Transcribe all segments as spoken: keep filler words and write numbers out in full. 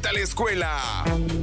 vuelta a la escuela.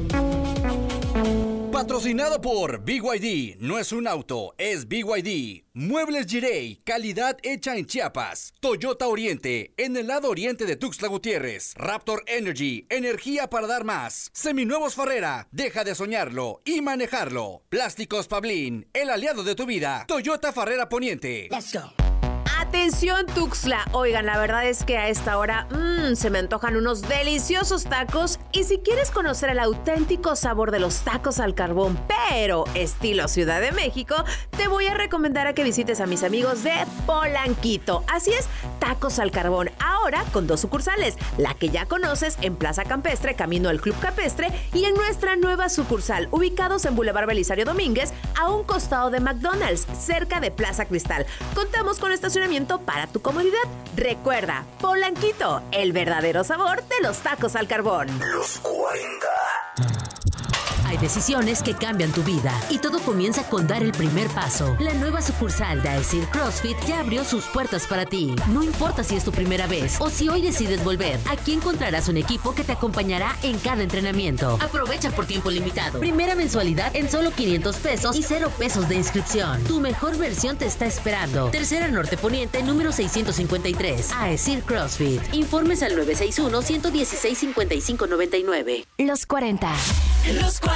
Patrocinado por B Y D. No es un auto, es B Y D. Muebles Girey, calidad hecha en Chiapas. Toyota Oriente, en el lado oriente de Tuxtla Gutiérrez. Raptor Energy, energía para dar más. Seminuevos Farrera, deja de soñarlo y manejarlo. Plásticos Pablín, el aliado de tu vida. Toyota Farrera Poniente. Let's go. Atención Tuxtla, oigan, la verdad es que a esta hora mmm, se me antojan unos deliciosos tacos y si quieres conocer el auténtico sabor de los tacos al carbón, pero estilo Ciudad de México, te voy a recomendar a que visites a mis amigos de Polanquito. Así es, tacos al carbón, ahora con dos sucursales, la que ya conoces en Plaza Campestre, camino al Club Campestre, y en nuestra nueva sucursal, ubicados en Boulevard Belisario Domínguez, a un costado de McDonald's, cerca de Plaza Cristal. Contamos con estacionamiento para tu comodidad. Recuerda, Polanquito, el verdadero sabor de los tacos al carbón. Los cuarenta. Hay decisiones que cambian tu vida y todo comienza con dar el primer paso. La nueva sucursal de Aesir CrossFit ya abrió sus puertas para ti. No importa si es tu primera vez o si hoy decides volver, aquí encontrarás un equipo que te acompañará en cada entrenamiento. Aprovecha por tiempo limitado. Primera mensualidad en solo quinientos pesos y cero pesos de inscripción. Tu mejor versión te está esperando. Tercera Norte Poniente, número seiscientos cincuenta y tres. Aesir CrossFit. Informes al nueve seis uno, uno uno seis, cinco cinco nueve nueve. Los cuarenta. Los cuarenta.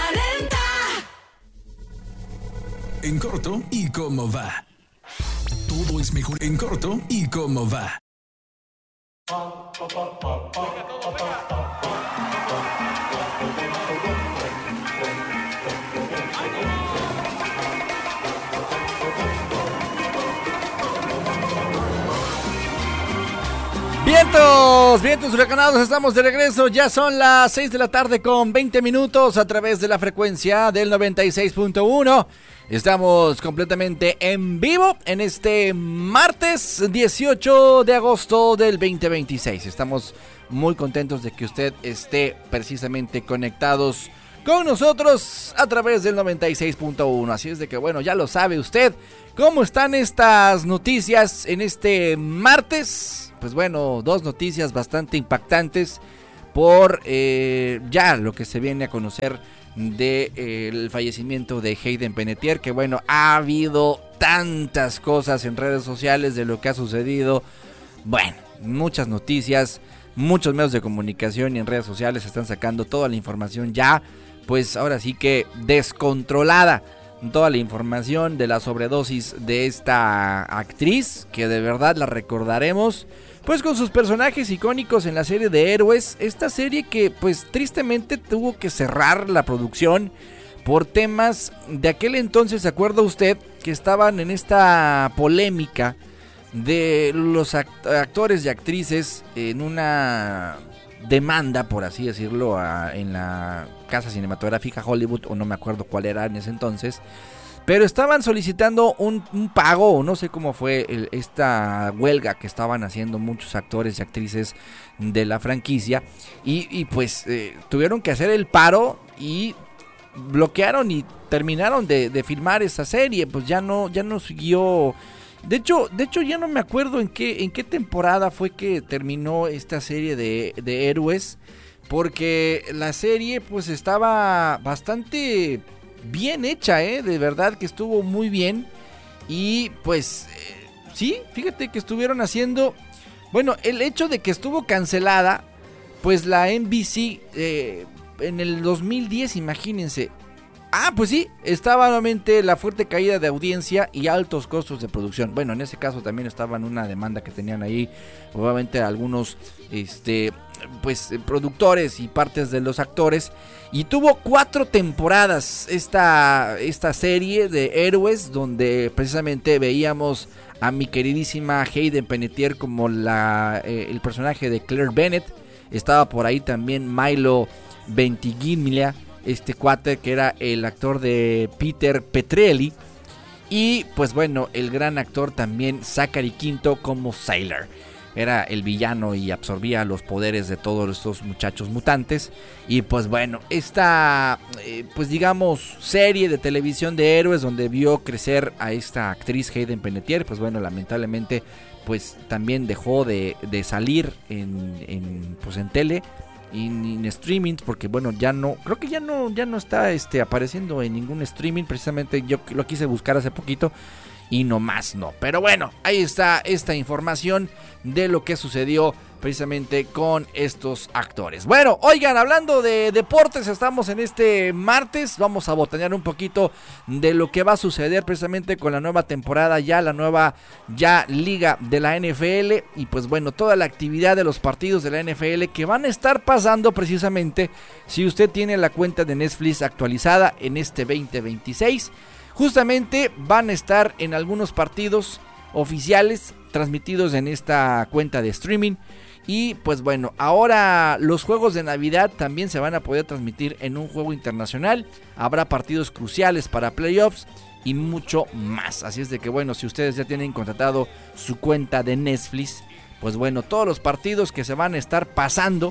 En corto y cómo va. Todo es mejor en corto y cómo va. Vientos, vientos huracanados, estamos de regreso, ya son las seis de la tarde con veinte minutos a través de la frecuencia del noventa y seis punto uno. Estamos completamente en vivo en este martes dieciocho de agosto del veinte veintiséis. Estamos muy contentos de que usted esté precisamente conectados con nosotros a través del noventa y seis punto uno. Así es de que bueno, ya lo sabe usted cómo están estas noticias en este martes. Pues bueno, dos noticias bastante impactantes por eh, ya lo que se viene a conocer del eh, fallecimiento de Hayden Panettiere, que bueno, ha habido tantas cosas en redes sociales de lo que ha sucedido. Bueno, muchas noticias, muchos medios de comunicación y en redes sociales están sacando toda la información ya, pues ahora sí que descontrolada. Toda la información de la sobredosis de esta actriz, que de verdad la recordaremos pues con sus personajes icónicos en la serie de Héroes. Esta serie que pues tristemente tuvo que cerrar la producción por temas de aquel entonces. ¿Se acuerda usted que estaban en esta polémica de los act- actores y actrices en una demanda, por así decirlo, a, en la casa cinematográfica Hollywood, o no me acuerdo cuál era en ese entonces, pero estaban solicitando un, un pago, o no sé cómo fue el, esta huelga que estaban haciendo muchos actores y actrices de la franquicia, y, y pues eh, tuvieron que hacer el paro y bloquearon y terminaron de, de filmar esa serie. Pues ya no, ya no siguió. De hecho, de hecho ya no me acuerdo en qué, en qué temporada fue que terminó esta serie de, de Héroes, porque la serie pues estaba bastante bien hecha, ¿eh? De verdad que estuvo muy bien. Y pues eh, sí, fíjate que estuvieron haciendo, bueno, el hecho de que estuvo cancelada, pues la N B C eh, en el dos mil diez, imagínense. Ah, pues sí, estaba nuevamente la fuerte caída de audiencia y altos costos de producción. Bueno, en ese caso también estaba en una demanda que tenían ahí, obviamente algunos este, pues productores y partes de los actores. Y tuvo cuatro temporadas esta, esta serie de Héroes, donde precisamente veíamos a mi queridísima Hayden Panettiere como la, eh, el personaje de Claire Bennett. Estaba por ahí también Milo Ventimiglia, este cuate que era el actor de Peter Petrelli. Y pues bueno, el gran actor también Zachary Quinto como Sailor. Era el villano y absorbía los poderes de todos estos muchachos mutantes. Y pues bueno, esta eh, pues digamos serie de televisión de Héroes, donde vio crecer a esta actriz Hayden Panettiere, pues bueno, lamentablemente pues también dejó de, de salir en, en, pues en tele. en, en streaming, porque bueno, ya no, creo que ya no, ya no está este, apareciendo en ningún streaming. Precisamente yo lo quise buscar hace poquito y nomás no. Pero bueno, ahí está esta información de lo que sucedió precisamente con estos actores. Bueno, oigan, hablando de deportes, estamos en este martes, vamos a botanear un poquito de lo que va a suceder precisamente con la nueva temporada, ya la nueva ya liga de la N F L, y pues bueno, toda la actividad de los partidos de la N F L que van a estar pasando precisamente si usted tiene la cuenta de Netflix actualizada en este veinte veintiséis. Justamente van a estar en algunos partidos oficiales transmitidos en esta cuenta de streaming. Y pues bueno, ahora los juegos de Navidad también se van a poder transmitir en un juego internacional. Habrá partidos cruciales para playoffs y mucho más. Así es de que bueno, si ustedes ya tienen contratado su cuenta de Netflix, pues bueno, todos los partidos que se van a estar pasando,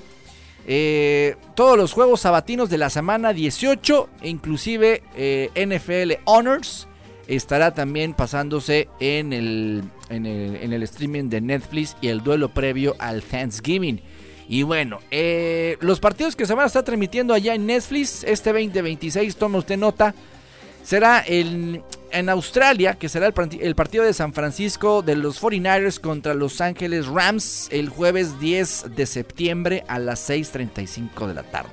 eh, todos los juegos sabatinos de la semana dieciocho, inclusive eh, N F L Honors, estará también pasándose en el, en el, en el streaming de Netflix, y el duelo previo al Thanksgiving. Y bueno, eh, los partidos que se van a estar transmitiendo allá en Netflix este veinte veintiséis, toma usted nota, será el, en Australia, que será el, el partido de San Francisco de los cuarenta y nueve ers contra Los Ángeles Rams el jueves diez de septiembre a las seis treinta y cinco de la tarde.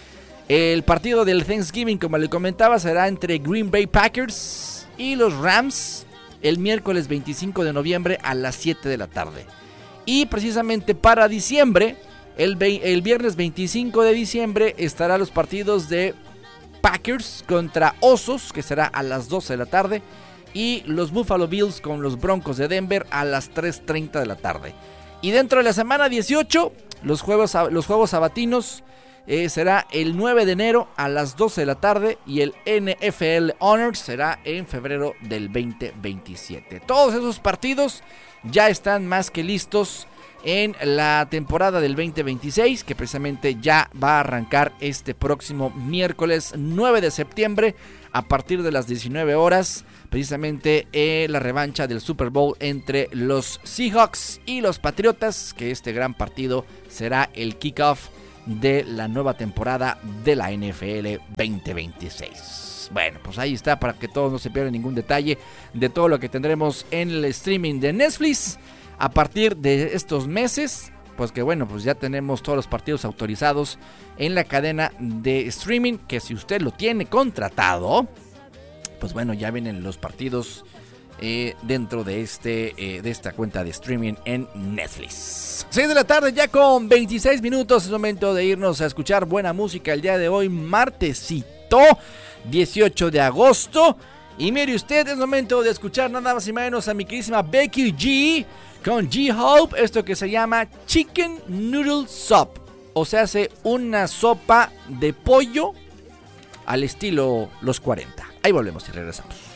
El partido del Thanksgiving, como le comentaba, será entre Green Bay Packers y los Rams el miércoles veinticinco de noviembre a las siete de la tarde. Y precisamente para diciembre, el, el viernes veinticinco de diciembre, estará los partidos de Packers contra Osos, que será a las doce de la tarde, y los Buffalo Bills con los Broncos de Denver a las tres treinta de la tarde. Y dentro de la semana dieciocho, los juegos, los juegos sabatinos, Eh, será el nueve de enero a las doce de la tarde, y el N F L Honors será en febrero del veinte veintisiete. Todos esos partidos ya están más que listos en la temporada del veinte veintiséis, que precisamente ya va a arrancar este próximo miércoles nueve de septiembre a partir de las diecinueve horas, precisamente eh, la revancha del Super Bowl entre los Seahawks y los Patriotas, que este gran partido será el kickoff de la nueva temporada de la N F L veinte veintiséis. Bueno, pues ahí está, para que todos no se pierdan ningún detalle de todo lo que tendremos en el streaming de Netflix a partir de estos meses. Pues que bueno, pues ya tenemos todos los partidos autorizados en la cadena de streaming, que si usted lo tiene contratado, pues bueno, ya vienen los partidos Eh, dentro de este eh, de esta cuenta de streaming en Netflix. seis de la tarde ya con veintiséis minutos. Es momento de irnos a escuchar buena música el día de hoy, martesito dieciocho de agosto. Y mire usted, es momento de escuchar nada más y menos a mi queridísima Becky G con G-Hope, esto que se llama Chicken Noodle Soup, o sea, hace una sopa de pollo al estilo los cuarenta. Ahí volvemos y regresamos.